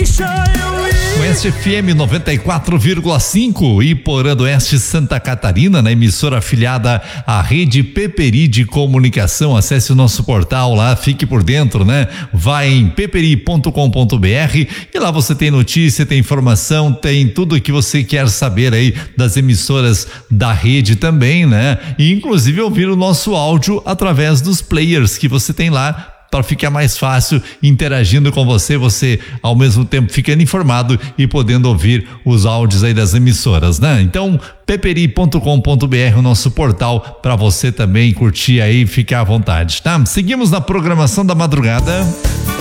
Oeste FM 94,5 e Porã do Oeste, Santa Catarina, na emissora afiliada à Rede Peperi de Comunicação. Acesse o nosso portal lá, fique por dentro, né? Vai em peperi.com.br e lá você tem notícia, tem informação, tem tudo que você quer saber aí das emissoras da rede também, né? E inclusive ouvir o nosso áudio através dos players que você tem lá, para ficar mais fácil interagindo com você ao mesmo tempo ficando informado e podendo ouvir os áudios aí das emissoras, né? Então, peperi.com.br, o nosso portal para você também curtir aí e ficar à vontade, tá? Seguimos na programação da madrugada.